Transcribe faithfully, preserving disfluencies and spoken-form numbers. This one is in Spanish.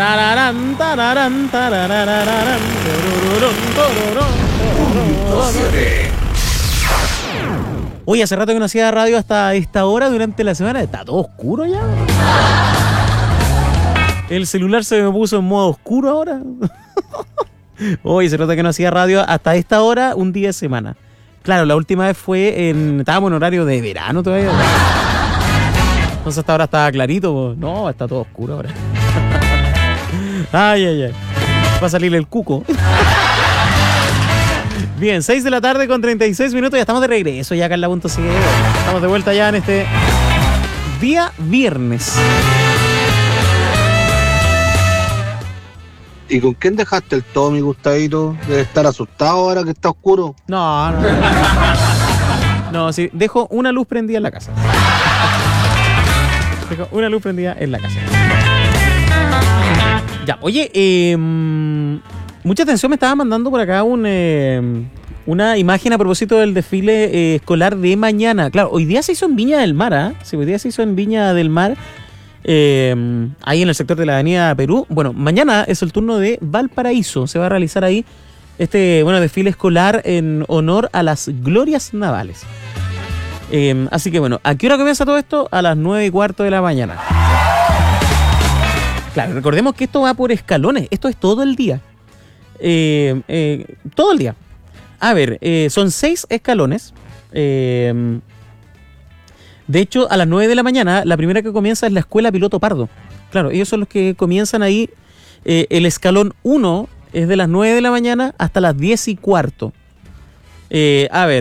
Tarararán, tararán, tarararán, turururún, tururún, tururún. Oye, hace rato que no hacía radio hasta esta hora durante la semana. ¿Está todo oscuro ya? El celular se me puso en modo oscuro ahora. Oye, hace rato que no hacía radio hasta esta hora, un día de semana. Claro, la última vez fue en... Estábamos en horario de verano todavía. Entonces hasta ahora estaba clarito. No, está todo oscuro ahora. Ay, ay, ay. Va a salir el cuco. Bien, seis de la tarde con treinta y seis minutos. Ya estamos de regreso ya acá en la punto ciego. Estamos de vuelta ya en este día viernes. ¿Y con quién dejaste el Tommy, Gustavito? Debe estar asustado ahora que está oscuro. No, no. No, sí, dejo una luz prendida en la casa. Dejo una luz prendida en la casa. Ya, oye, eh, mucha atención, me estaba mandando por acá un, eh, una imagen a propósito del desfile eh, escolar de mañana. Claro, hoy día se hizo en Viña del Mar, ¿ah? ¿eh? Sí, hoy día se hizo en Viña del Mar. Eh, ahí en el sector de la avenida Perú. Bueno, mañana es el turno de Valparaíso. Se va a realizar ahí este bueno desfile escolar en honor a las glorias navales. Eh, así que bueno, ¿a qué hora comienza todo esto? A las nueve y cuarto de la mañana. Claro, recordemos que esto va por escalones. Esto es todo el día. Eh, eh, todo el día. A ver, eh, son seis escalones. Eh... De hecho, a las nueve de la mañana, la primera que comienza es la Escuela Piloto Pardo. Claro, ellos son los que comienzan ahí. Eh, el escalón uno es de las nueve de la mañana hasta las diez y cuarto. Eh, a ver,